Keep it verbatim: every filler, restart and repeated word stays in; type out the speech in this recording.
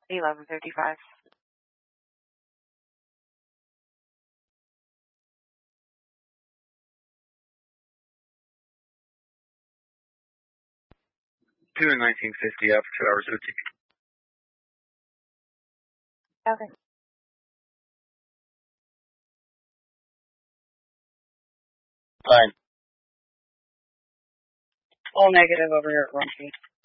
eleven fifty-five. Two and nineteen fifty after two hours O T. Okay. Fine. All negative over here at Grumpy.